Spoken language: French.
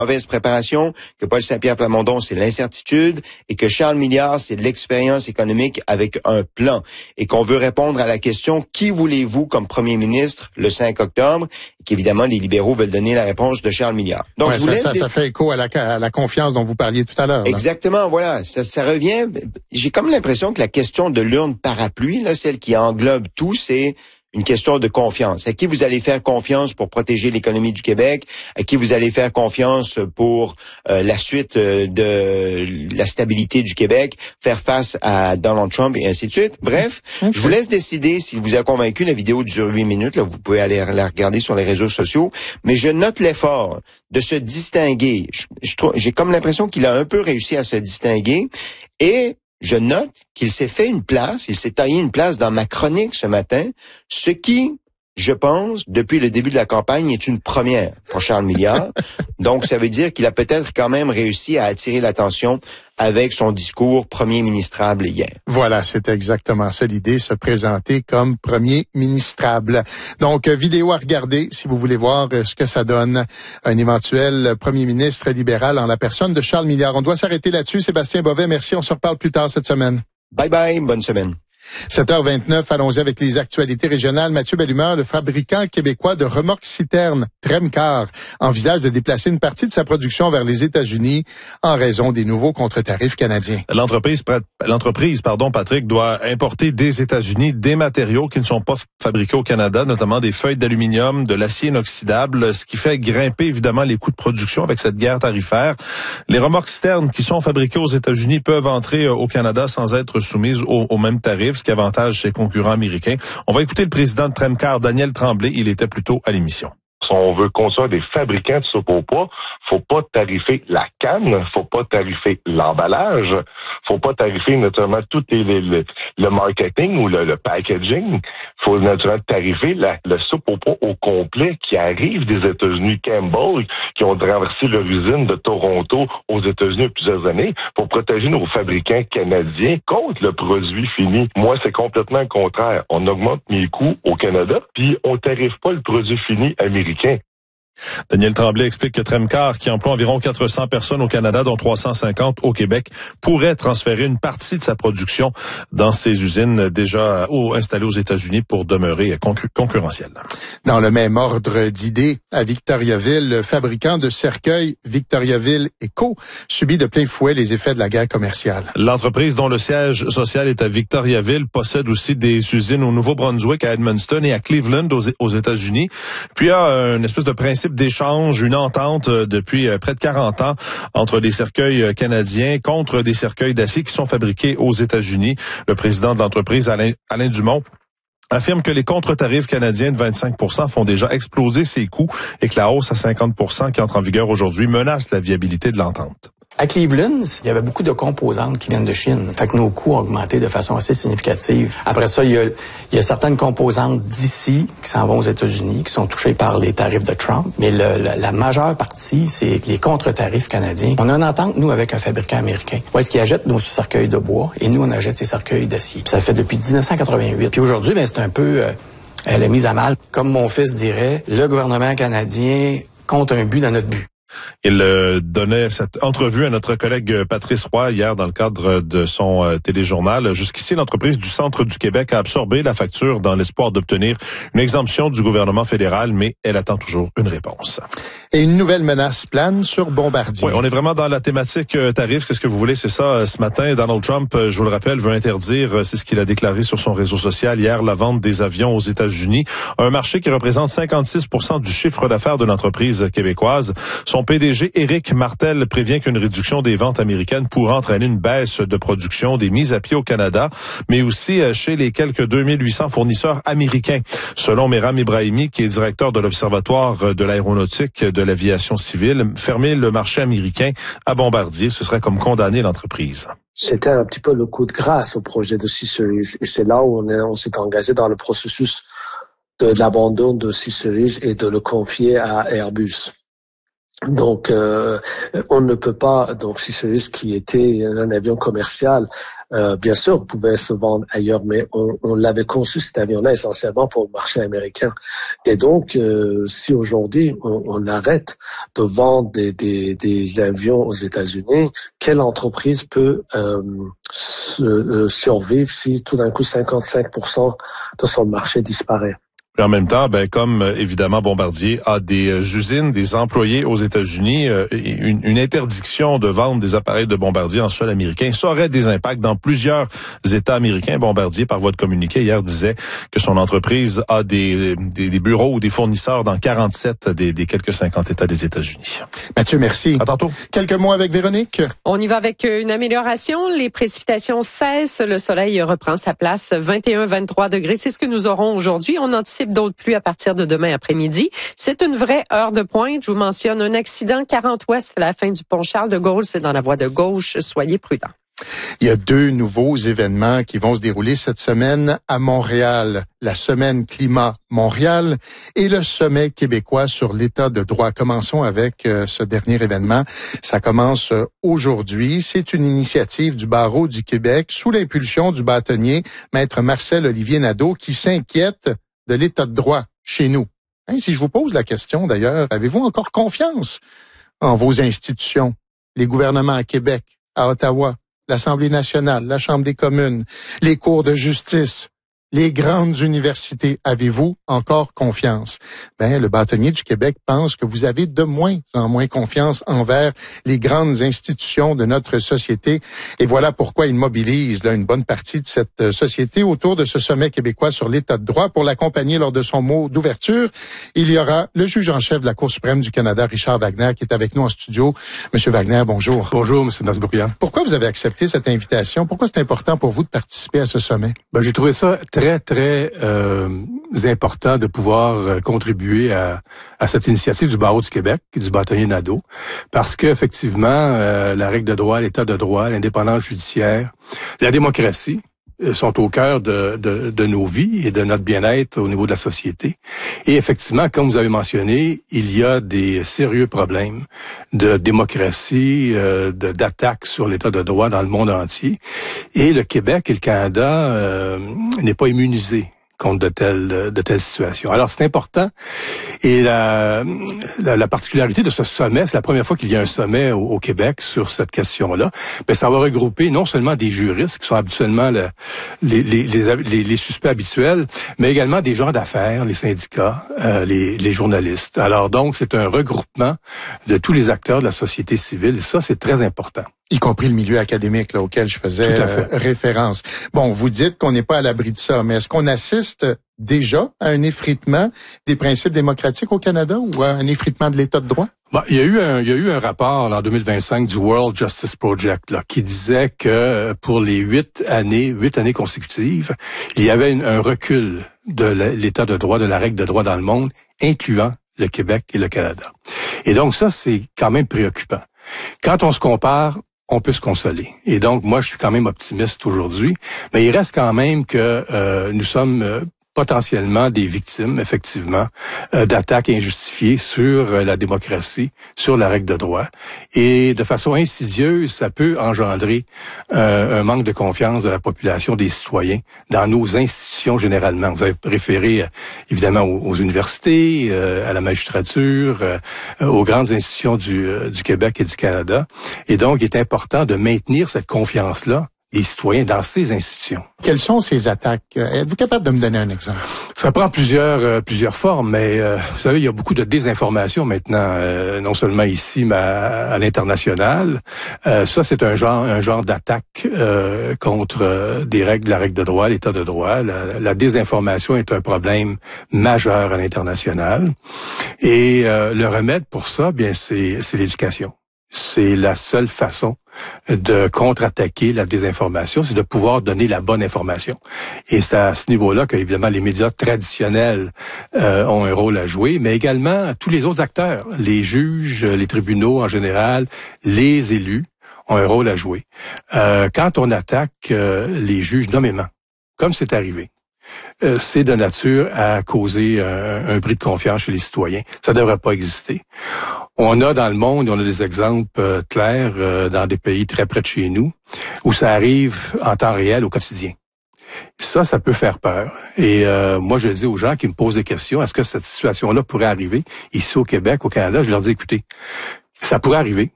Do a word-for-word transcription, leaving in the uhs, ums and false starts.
mauvaise préparation, que Paul Saint-Pierre Plamondon, c'est l'incertitude, et que Charles Milliard, c'est de l'expérience économique avec un plan. Et qu'on veut répondre à la question, qui voulez-vous comme premier ministre le cinq octobre? Et qu'évidemment, les libéraux veulent donner la réponse de Charles Milliard. Donc, ouais, je vous ça, laisse ça, des... ça fait écho à la, à la confiance dont vous parliez tout à l'heure. Là. Exactement, voilà. Ça, ça revient... J'ai comme l'impression que la question de l'urne parapluie, là, celle qui englobe tout, c'est une question de confiance. À qui vous allez faire confiance pour protéger l'économie du Québec? À qui vous allez faire confiance pour euh, la suite euh, de la stabilité du Québec, faire face à Donald Trump et ainsi de suite? Bref, okay. Je vous laisse décider si vous a convaincu. La vidéo dure huit minutes. Là, vous pouvez aller la regarder sur les réseaux sociaux. Mais je note l'effort de se distinguer. Je, je trouve, j'ai comme l'impression qu'il a un peu réussi à se distinguer. Et je note qu'il s'est fait une place, il s'est taillé une place dans ma chronique ce matin, ce qui, je pense, depuis le début de la campagne, est une première pour Charles Milliard. Donc, ça veut dire qu'il a peut-être quand même réussi à attirer l'attention avec son discours premier ministrable hier. Voilà, c'est exactement ça l'idée, se présenter comme premier ministrable. Donc, vidéo à regarder si vous voulez voir ce que ça donne, un éventuel premier ministre libéral en la personne de Charles Milliard. On doit s'arrêter là-dessus. Sébastien Bovet, merci. On se reparle plus tard cette semaine. Bye bye, bonne semaine. sept heures vingt-neuf, allons-y avec les actualités régionales. Mathieu Bellumeur, le fabricant québécois de remorques citernes Tremcar, envisage de déplacer une partie de sa production vers les États-Unis en raison des nouveaux contre-tarifs canadiens. L'entreprise, l'entreprise, pardon, Patrick, doit importer des États-Unis des matériaux qui ne sont pas fabriqués au Canada, notamment des feuilles d'aluminium, de l'acier inoxydable, ce qui fait grimper évidemment les coûts de production avec cette guerre tarifaire. Les remorques citernes qui sont fabriquées aux États-Unis peuvent entrer au Canada sans être soumises aux, aux mêmes tarifs, ce qui avantage ses concurrents américains. On va écouter le président de Tremcar, Daniel Tremblay. Il était plus tôt à l'émission. Si on veut construire des fabricants de soupe au pois, faut pas tarifer la canne, faut pas tarifer l'emballage, faut pas tarifer naturellement tout les, les, les, le marketing ou le, le packaging. Faut naturellement tarifer la, le soupe au pois au complet qui arrive des États-Unis. Campbell, qui ont traversé leur usine de Toronto aux États-Unis il y a plusieurs années pour protéger nos fabricants canadiens contre le produit fini. Moi, c'est complètement le contraire. On augmente mes coûts au Canada, puis on tarife pas le produit fini américain. Daniel Tremblay explique que Tremcar, qui emploie environ quatre cents personnes au Canada, dont trois cent cinquante au Québec, pourrait transférer une partie de sa production dans ses usines déjà installées aux États-Unis pour demeurer concurrentielle. Dans le même ordre d'idées, à Victoriaville, le fabricant de cercueils Victoriaville Eco subit de plein fouet les effets de la guerre commerciale. L'entreprise, dont le siège social est à Victoriaville, possède aussi des usines au Nouveau-Brunswick, à Edmundston et à Cleveland aux États-Unis. Puis il y a une espèce de principe d'échange, une entente depuis près de quarante ans entre des cercueils canadiens contre des cercueils d'acier qui sont fabriqués aux États-Unis. Le président de l'entreprise, Alain, Alain Dumont, affirme que les contre-tarifs canadiens de vingt-cinq pour cent font déjà exploser ses coûts et que la hausse à cinquante pour cent qui entre en vigueur aujourd'hui menace la viabilité de l'entente. À Cleveland, il y avait beaucoup de composantes qui viennent de Chine. Fait que nos coûts ont augmenté de façon assez significative. Après ça, il y a, il y a certaines composantes d'ici qui s'en vont aux États-Unis, qui sont touchées par les tarifs de Trump. Mais le, la, la majeure partie, c'est les contre-tarifs canadiens. On a une entente, nous, avec un fabricant américain. Où est-ce qu'il achète nos cercueils de bois et nous, on achète ses cercueils d'acier. Ça fait depuis dix-neuf cent quatre-vingt-huit. Puis aujourd'hui, ben, c'est un peu euh, la mise à mal. Comme mon fils dirait, le gouvernement canadien compte un but dans notre but. Il euh, donnait cette entrevue à notre collègue Patrice Roy hier dans le cadre de son euh, téléjournal. Jusqu'ici, l'entreprise du centre du Québec a absorbé la facture dans l'espoir d'obtenir une exemption du gouvernement fédéral, mais elle attend toujours une réponse. Et une nouvelle menace plane sur Bombardier. Oui, on est vraiment dans la thématique euh, tarif. Qu'est-ce que vous voulez? C'est ça. Euh, ce matin, Donald Trump, euh, je vous le rappelle, veut interdire, euh, c'est ce qu'il a déclaré sur son réseau social hier, la vente des avions aux États-Unis. Un marché qui représente cinquante-six pour cent du chiffre d'affaires de l'entreprise québécoise. Son P D G, Éric Martel, prévient qu'une réduction des ventes américaines pourrait entraîner une baisse de production, des mises à pied au Canada, mais aussi chez les quelques deux mille huit cents fournisseurs américains. Selon Meram Ibrahimi, qui est directeur de l'Observatoire de l'aéronautique de l'aviation civile, fermer le marché américain à Bombardier, ce serait comme condamner l'entreprise. C'était un petit peu le coup de grâce au projet de C-Series et c'est là où on, est, on s'est engagé dans le processus de l'abandon de C-Series et de le confier à Airbus. Donc, euh, on ne peut pas, donc si c'est ce qui était un avion commercial, euh, bien sûr, pouvait se vendre ailleurs, mais on, on l'avait conçu, cet avion-là, essentiellement pour le marché américain. Et donc, euh, si aujourd'hui, on, on arrête de vendre des, des, des avions aux États-Unis, quelle entreprise peut euh, se, euh, survivre si tout d'un coup cinquante-cinq pour cent de son marché disparaît? Et en même temps, ben comme euh, évidemment Bombardier a des euh, usines, des employés aux États-Unis, euh, une, une interdiction de vente des appareils de Bombardier en sol américain, ça aurait des impacts dans plusieurs États américains. Bombardier, par voie de communiqué hier, disait que son entreprise a des, des, des bureaux ou des fournisseurs dans quarante-sept des, des quelques cinquante États des États-Unis. Mathieu, merci. À tantôt. Quelques mots avec Véronique. On y va avec une amélioration. Les précipitations cessent. Le soleil reprend sa place. vingt et un à vingt-trois degrés. C'est ce que nous aurons aujourd'hui. On anticipe d'autres pluies à partir de demain après-midi. C'est une vraie heure de pointe. Je vous mentionne un accident quarante ouest à la fin du pont Charles de Gaulle. C'est dans la voie de gauche. Soyez prudents. Il y a deux nouveaux événements qui vont se dérouler cette semaine à Montréal. La Semaine Climat Montréal et le Sommet québécois sur l'état de droit. Commençons avec euh, ce dernier événement. Ça commence euh, aujourd'hui. C'est une initiative du Barreau du Québec sous l'impulsion du bâtonnier Maître Marcel-Olivier Nadeau qui s'inquiète de l'état de droit chez nous. Hein, si je vous pose la question d'ailleurs, avez-vous encore confiance en vos institutions, les gouvernements à Québec, à Ottawa, l'Assemblée nationale, la Chambre des communes, les cours de justice, les grandes universités, avez-vous encore confiance? Ben, le bâtonnier du Québec pense que vous avez de moins en moins confiance envers les grandes institutions de notre société. Et voilà pourquoi il mobilise là, une bonne partie de cette société autour de ce sommet québécois sur l'état de droit. Pour l'accompagner lors de son mot d'ouverture, il y aura le juge en chef de la Cour suprême du Canada, Richard Wagner, qui est avec nous en studio. Monsieur Wagner, bonjour. Bonjour, Monsieur Masbourian. Pourquoi vous avez accepté cette invitation? Pourquoi c'est important pour vous de participer à ce sommet? Ben, j'ai trouvé ça très, très euh, important de pouvoir euh, contribuer à, à cette initiative du Barreau du Québec, du bâtonnier Nadeau, parce qu'effectivement, euh, la règle de droit, l'état de droit, l'indépendance judiciaire, la démocratie sont au cœur de, de, de nos vies et de notre bien-être au niveau de la société. Et effectivement, comme vous avez mentionné, il y a des sérieux problèmes de démocratie, euh, de, d'attaque sur l'état de droit dans le monde entier. Et le Québec et le Canada euh, n'est pas immunisé contre de telles de telles situations. Alors c'est important. Et la, la, la particularité de ce sommet, c'est la première fois qu'il y a un sommet au, au Québec sur cette question-là. Ben ça va regrouper non seulement des juristes qui sont habituellement le, les, les, les, les, les suspects habituels, mais également des gens d'affaires, les syndicats, euh, les, les journalistes. Alors donc c'est un regroupement de tous les acteurs de la société civile. Et ça c'est très important. Y compris le milieu académique là, auquel je faisais euh, référence. Bon, vous dites qu'on n'est pas à l'abri de ça, mais est-ce qu'on assiste déjà à un effritement des principes démocratiques au Canada ou à un effritement de l'état de droit? Bon, il y a eu un, il y a eu un rapport en deux mille vingt-cinq du World Justice Project là, qui disait que pour les huit années, huit années consécutives, il y avait une, un recul de l'état de droit, de la règle de droit dans le monde, incluant le Québec et le Canada. Et donc ça, c'est quand même préoccupant. Quand on se compare, on peut se consoler. Et donc, moi, je suis quand même optimiste aujourd'hui, mais il reste quand même que euh, nous sommes euh, potentiellement des victimes, effectivement, euh, d'attaques injustifiées sur euh, la démocratie, sur la règle de droit. Et de façon insidieuse, ça peut engendrer euh, un manque de confiance de la population, des citoyens, dans nos institutions généralement. Vous avez référé, euh, évidemment, aux, aux universités, euh, à la magistrature, euh, aux grandes institutions du, euh, du Québec et du Canada. Et donc, il est important de maintenir cette confiance-là des citoyens dans ces institutions. Quelles sont ces attaques? Êtes-vous capable de me donner un exemple? Ça prend plusieurs euh, plusieurs formes, mais euh, vous savez, il y a beaucoup de désinformation maintenant, euh, non seulement ici, mais à, à l'international. Euh, ça, c'est un genre un genre d'attaque euh, contre euh, des règles, la règle de droit, l'état de droit. La, la désinformation est un problème majeur à l'international. Et euh, le remède pour ça, bien, c'est c'est l'éducation. C'est la seule façon de contre-attaquer la désinformation, c'est de pouvoir donner la bonne information. Et c'est à ce niveau-là que, évidemment, les médias traditionnels euh, ont un rôle à jouer, mais également tous les autres acteurs, les juges, les tribunaux en général, les élus ont un rôle à jouer. Euh, quand on attaque euh, les juges nommément, comme c'est arrivé, euh, c'est de nature à causer un, un bris de confiance chez les citoyens. Ça ne devrait pas exister. On a dans le monde, on a des exemples euh, clairs euh, dans des pays très près de chez nous, où ça arrive en temps réel au quotidien. Ça, ça peut faire peur. Et euh, moi, je dis aux gens qui me posent des questions, est-ce que cette situation-là pourrait arriver ici au Québec, au Canada? Je leur dis, écoutez, ça pourrait arriver.